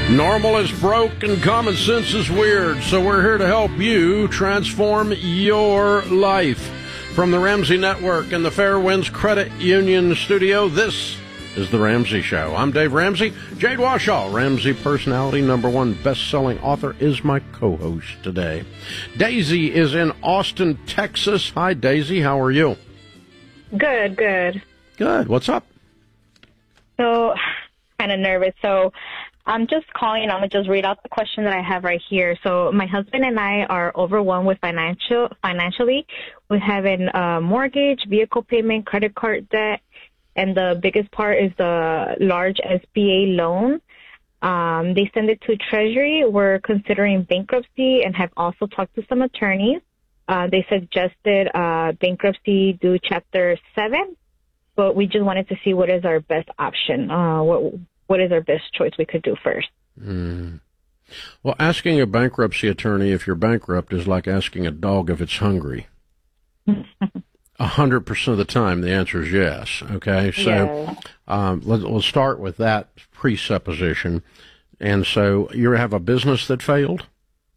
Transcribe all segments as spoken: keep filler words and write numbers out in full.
Normal is broke and common sense is weird, so we're here to help you transform your life. From the Ramsey Network and the Fairwinds Credit Union studio, this is The Ramsey Show. I'm Dave Ramsey. Jade Washaw, Ramsey personality, number one best-selling author, is my co-host today. Daisy is in Austin, Texas. Hi, Daisy. How are you? Good, good. Good. What's up? So, kind of nervous. So, I'm just calling. I'm going to just read out the question that I have right here. So my husband and I are overwhelmed with financial financially. We have a uh, mortgage, vehicle payment, credit card debt, and the biggest part is the large S B A loan. Um, they send it to Treasury. We're considering bankruptcy and have also talked to some attorneys. Uh, they suggested uh, bankruptcy due Chapter seven, but we just wanted to see what is our best option. Uh, what What is our best choice we could do first? Mm. Well, asking a bankruptcy attorney if you're bankrupt is like asking a dog if it's hungry. A hundred percent of the time, the answer is yes. Okay, so Yeah. um, let, we'll start with that presupposition. And so, you have a business that failed?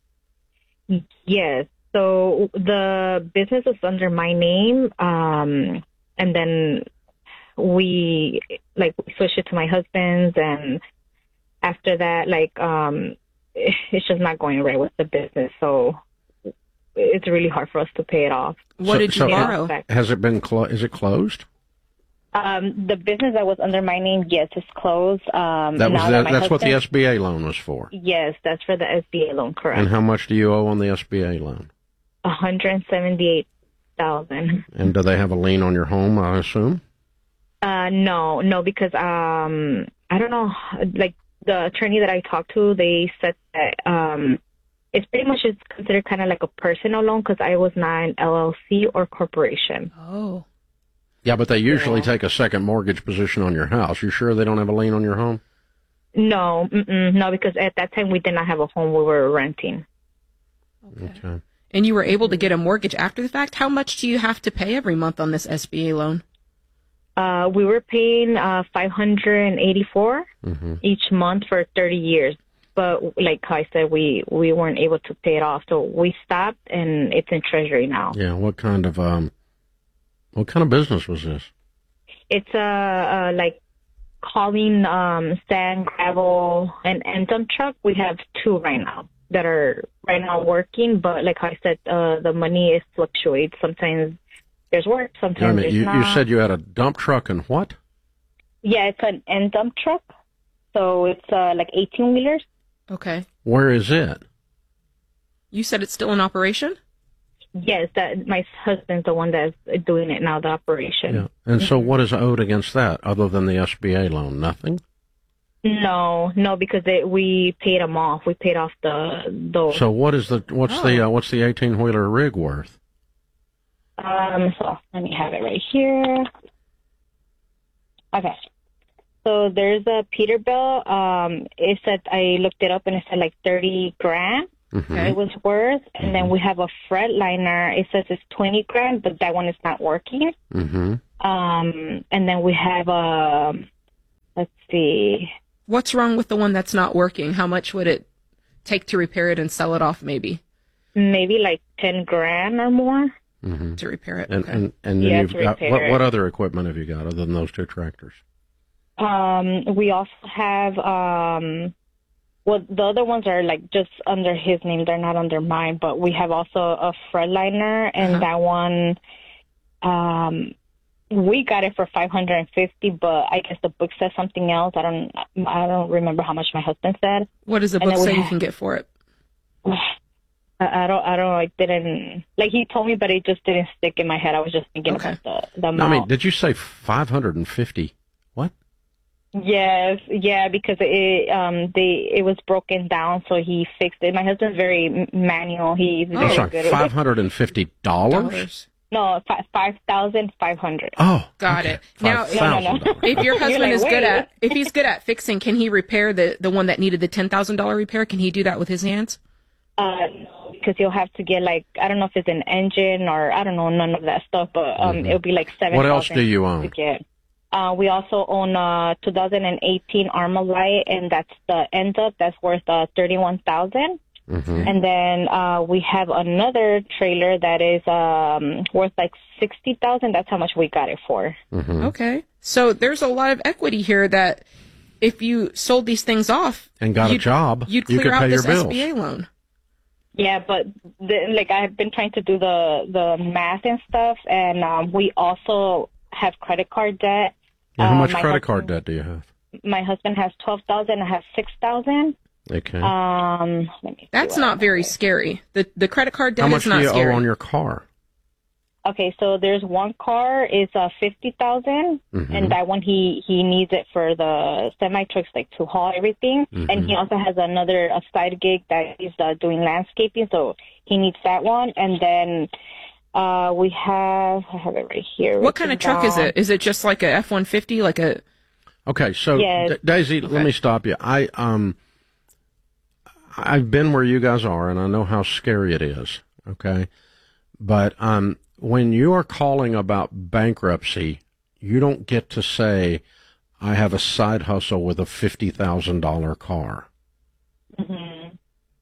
Yes. So the business is under my name, um, and then we like switched it to my husband's, and after that, like um, it's just not going right with the business. So it's really hard for us to pay it off. What So- did you so borrow? Has it been clo- is it closed? Um, the business that was under my name, yes, is closed. Um, That was now the, that my that's what the husband- S B A loan was for. Yes, that's for the S B A loan, correct. And how much do you owe on the S B A loan? One hundred seventy-eight thousand. And do they have a lien on your home, I assume? Uh, no, no, because um, I don't know. Like the attorney that I talked to, they said that um, it's pretty much it's considered kind of like a personal loan because I was not an L L C or corporation. Oh. Yeah, but they usually Yeah. take a second mortgage position on your house. You sure they don't have a lien on your home? No, mm-mm, no, because at that time we did not have a home; we were renting. Okay. Okay. And you were able to get a mortgage after the fact? How much do you have to pay every month on this S B A loan? Uh, we were paying uh, five hundred eighty-four Mm-hmm. each month for thirty years. But like I said, we, we weren't able to pay it off. So we stopped, and it's in Treasury now. Yeah. What kind of um, what kind of business was this? It's uh, uh, like hauling um, sand, gravel, and, and dump truck. We have two right now that are right now working. But like I said, uh, the money is fluctuates. Sometimes there's work, sometimes I mean, there's you, not. you said you had a dump truck and what? Yeah, it's an end dump truck. So it's uh, like eighteen wheelers. Okay. Where is it? You said it's still in operation? Yes, that my husband's the one that's doing it now, the operation. Yeah. And so, what is owed against that, other than the S B A loan? Nothing. No, no, because they, we paid them off. We paid off the those. So, what is the what's the uh, what's the eighteen wheeler rig worth? Um, so let me have it right here. Okay. So there's a Peterbilt. Um, it said, I looked it up and it said like thirty grand Mm-hmm. it was worth. And then we have a Freightliner. It says it's twenty grand, but that one is not working. Mm-hmm. Um, and then we have a, let's see. What's wrong with the one that's not working? How much would it take to repair it and sell it off, maybe, Maybe like ten grand or more. Mm-hmm. to repair it? And Okay. and and then Yeah, you've to got repair what it. what other equipment have you got other than those two tractors? Um, we also have, um, well, the other ones are like just under his name. They're not under mine, but we have also a Freightliner, and Uh-huh. that one, um, we got it for five hundred fifty, but I guess the book says something else. I don't, I don't remember how much my husband said. What does the and book then we say you have- can get for it? I, I don't, I don't, I didn't, like he told me, but it just didn't stick in my head. I was just thinking Okay. about the, the I amount. mean, did you say five hundred and fifty? What? Yes, yeah, because it um they it was broken down, so he fixed it. My husband's very m- manual. He's Oh. very I'm sorry, good at five it. hundred and fifty dollars. Dollars. No, fi- five thousand five hundred. Oh, Got okay. it. Now, five thousand dollars. If your husband like, is good "Wait." at, if he's good at fixing, can he repair the, the one that needed the ten thousand dollar repair? Can he do that with his hands? Uh, because you'll have to get like I don't know if it's an engine or I don't know none of that stuff, but um Mhm. it'll be like seven. What else do you own? To get. Uh, we also own a two thousand eighteen Armalite, and that's the end up. That's worth uh, thirty-one thousand dollars. Mm-hmm. And then uh, we have another trailer that is um, worth like sixty thousand dollars. That's how much we got it for. Mm-hmm. Okay. So there's a lot of equity here that if you sold these things off and got a job, you'd clear you could out pay this your bills. S B A loan. Yeah, but the, like I've been trying to do the, the math and stuff, and um, we also have credit card debt. Yeah, how much uh, credit husband, card debt do you have? My husband has twelve thousand. I have six thousand. Okay. Um, let me That's not very scary. The the credit card debt how much is not do you scary. owe on your car? Okay, so there's one car is uh fifty thousand, mm-hmm. and that one he he needs it for the semi trucks, like to haul everything. Mm-hmm. And he also has another a side gig that he's uh, doing landscaping, so he needs that one. And then uh we have I have it right here. What kind of truck is it? Is it just like a F one fifty, like a? Okay, so yes. D- Daisy, okay. let me stop you. I um. I've been where you guys are, and I know how scary it is, okay? But um, when you are calling about bankruptcy, you don't get to say, I have a side hustle with a fifty thousand dollars car. Mm-hmm.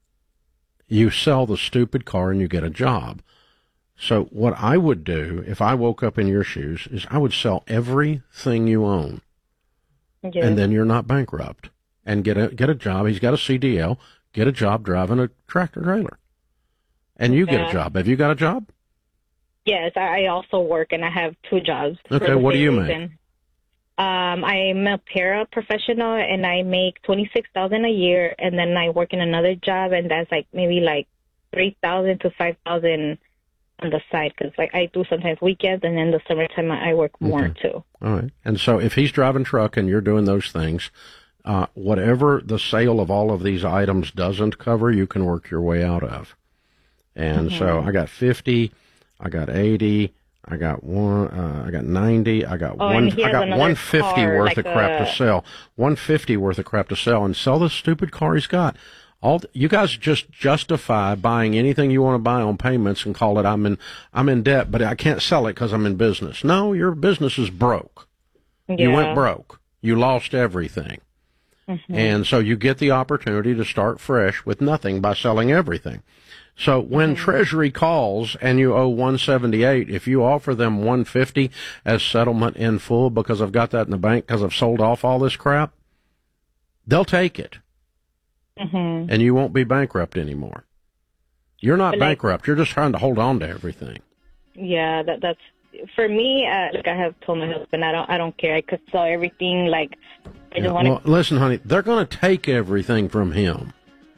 You sell the stupid car and you get a job. So what I would do, if I woke up in your shoes, is I would sell everything you own, yeah. and then you're not bankrupt, and get a, get a job. He's got a C D L. Get a job driving a tractor trailer. And you get yeah. a job. Have you got a job? Yes, I also work, and I have two jobs. Okay, what do you reason. make? Um, I'm a paraprofessional, and I make twenty-six thousand dollars a year, and then I work in another job, and that's like maybe like three thousand to five thousand dollars on the side, because like I do sometimes weekends, and in the summertime I work more okay. too. All right. And so if he's driving truck and you're doing those things, Uh, whatever the sale of all of these items doesn't cover, you can work your way out of. And mm-hmm. so I got fifty, I got eighty, I got one, uh, I got ninety, I got oh, one, I got one fifty car, worth like of crap a... to sell, one fifty worth of crap to sell, and sell the stupid car he's got. All you guys just justify buying anything you want to buy on payments and call it I'm in I'm in debt, but I can't sell it because I'm in business. No, your business is broke. Yeah. You went broke. You lost everything. Mm-hmm. And so you get the opportunity to start fresh with nothing by selling everything. So when mm-hmm. Treasury calls and you owe one seventy-eight, if you offer them one fifty as settlement in full because I've got that in the bank because I've sold off all this crap, they'll take it. Mm-hmm. And you won't be bankrupt anymore. You're not but bankrupt. Like, you're just trying to hold on to everything. Yeah, that that's for me. Uh, like I have told my husband, I don't I don't care. I could sell everything. Like. I Yeah, wanna... well, listen, honey, they're going to take everything from him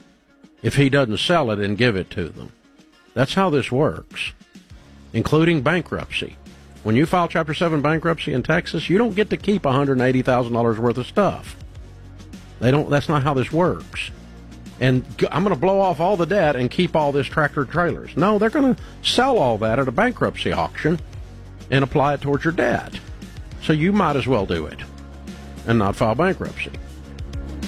if he doesn't sell it and give it to them. That's how this works, including bankruptcy. When you file Chapter seven bankruptcy in Texas, you don't get to keep one hundred eighty thousand dollars worth of stuff. They don't. That's not how this works. And I'm going to blow off all the debt and keep all this tractor trailers. No, they're going to sell all that at a bankruptcy auction and apply it towards your debt. So you might as well do it and not file bankruptcy.